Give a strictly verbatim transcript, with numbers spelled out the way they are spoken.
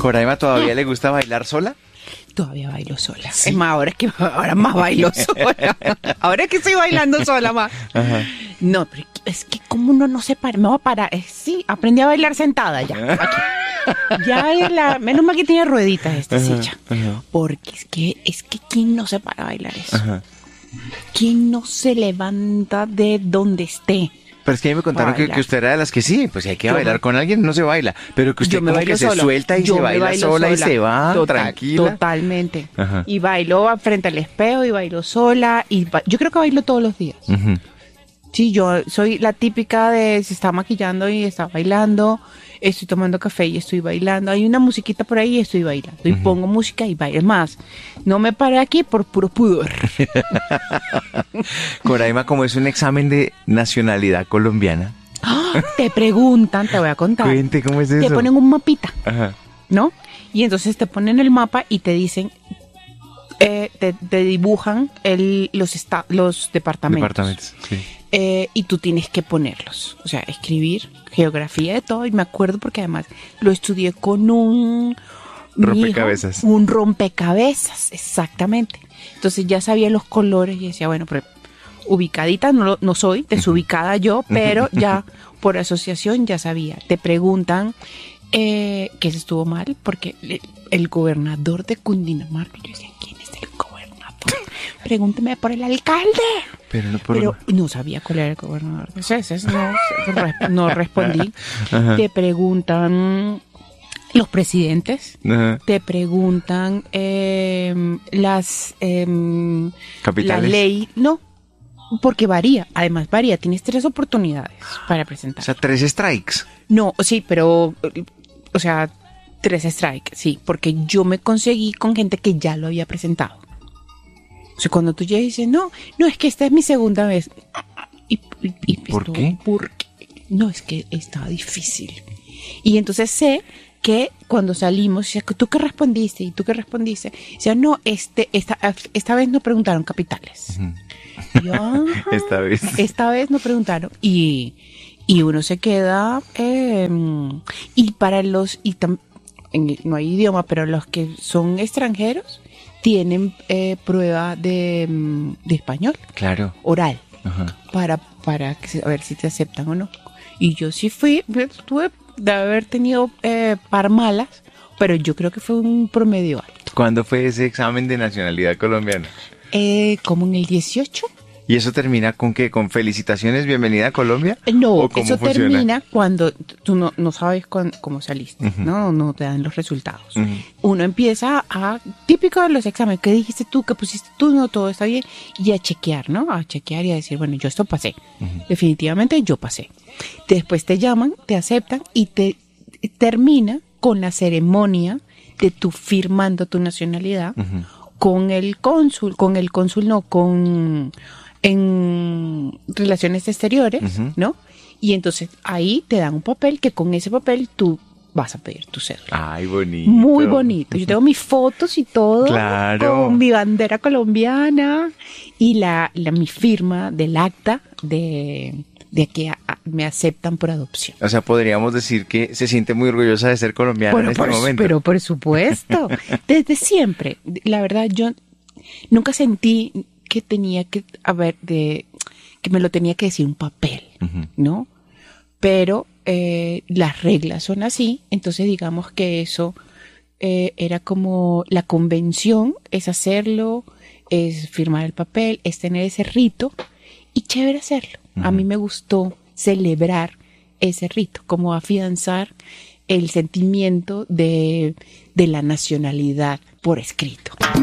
¿Coraima todavía le gusta bailar sola? Todavía bailo sola. Sí. Es más, ahora es que ahora más bailo sola. Ahora es que estoy bailando sola más. Ajá. No, pero es que como uno no se para, me voy a parar. Eh, sí, aprendí a bailar sentada ya. Aquí. Ya es la, menos mal que tiene rueditas esta ajá, silla. Ajá. Porque es que, es que ¿quién no se para a bailar eso? Ajá. ¿Quién no se levanta de donde esté? Pero es que a mí me contaron que, que usted era de las que sí, pues si hay que yo bailar me, con alguien, no se baila. Pero que usted como que se suelta y yo se baila sola, sola y se va, total, tranquila. Totalmente. Ajá. Y bailo frente al espejo y bailo sola. Y ba- yo creo que bailo todos los días. Uh-huh. Sí, yo soy la típica de se está maquillando y está bailando. Estoy tomando café y estoy bailando. Hay una musiquita por ahí y estoy bailando. Y uh-huh. pongo música y bailo. Es más, no me paré aquí por puro pudor. Coraima, como es un examen de nacionalidad colombiana. ¡Oh! Te preguntan, te voy a contar. Cuente, ¿cómo es eso? Te ponen un mapita, ajá, ¿no? Y entonces te ponen el mapa y te dicen, eh, te, te dibujan el, los, esta, los departamentos. Departamentos, sí. Eh, y tú tienes que ponerlos, o sea, escribir geografía de todo. Y me acuerdo porque además lo estudié con un rompecabezas, hijo, un rompecabezas, exactamente. Entonces ya sabía los colores y decía, bueno, pero ubicadita no, no soy, desubicada yo, pero ya por asociación ya sabía. Te preguntan eh, que se estuvo mal porque el, el gobernador de Cundinamarca, yo decía, ¿quién es el gobernador? Pregúnteme por el alcalde. Pero no, por... Pero no sabía cuál era el gobernador. Entonces, no, no respondí. Ajá. Te preguntan los presidentes, ajá, te preguntan eh, las eh, capitales. La ley, no, porque varía. Además varía. Tienes tres oportunidades para presentar. O sea, tres strikes. No, sí, pero, o sea, tres strikes, sí, porque yo me conseguí con gente que ya lo había presentado. O sea, cuando tú llegas y dices, no, no, es que esta es mi segunda vez. Y, y, y ¿Por esto, qué? Porque, no, es que estaba difícil. Y entonces sé que cuando salimos, o sea, ¿tú qué respondiste? ¿Y tú qué respondiste? O sea, no, este, esta, esta vez no preguntaron capitales. Uh-huh. Y yo, esta vez. Esta vez no preguntaron. Y, y uno se queda, eh, y para los, y tam, en, no hay idioma, pero los que son extranjeros, tienen eh, prueba de, de español. Claro. Oral. Ajá. Para, para a ver si te aceptan o no. Y yo sí fui, tuve de haber tenido eh, par malas, pero yo creo que fue un promedio alto. ¿Cuándo fue ese examen de nacionalidad colombiana? Eh, como en el dieciocho. ¿Y eso termina con qué? ¿Con felicitaciones, bienvenida a Colombia? No, eso funciona? termina cuando tú no, no sabes con, cómo saliste, uh-huh, ¿no? No te dan los resultados. Uh-huh. Uno empieza a, típico de los exámenes, ¿qué dijiste tú? ¿Qué pusiste tú? No, todo está bien. Y a chequear, ¿no? A chequear y a decir, bueno, yo esto pasé. Uh-huh. Definitivamente yo pasé. Después te llaman, te aceptan y te termina con la ceremonia de tú firmando tu nacionalidad uh-huh, con el cónsul, con el cónsul no, con... en relaciones exteriores, uh-huh, ¿no? Y entonces ahí te dan un papel que con ese papel tú vas a pedir tu cédula. Ay, bonito. Muy bonito. Yo tengo mis fotos y todo. Claro. Con mi bandera colombiana y la, la mi firma del acta de, de que a, a, me aceptan por adopción. O sea, podríamos decir que se siente muy orgullosa de ser colombiana bueno, en este por, momento. Pero por supuesto. Desde siempre. La verdad, yo nunca sentí que tenía que haber de que me lo tenía que decir un papel, uh-huh, ¿no? Pero eh, las reglas son así, entonces digamos que eso eh, era como la convención, es hacerlo, es firmar el papel, es tener ese rito y chévere hacerlo. Uh-huh. A mí me gustó celebrar ese rito, como afianzar el sentimiento de, de la nacionalidad por escrito.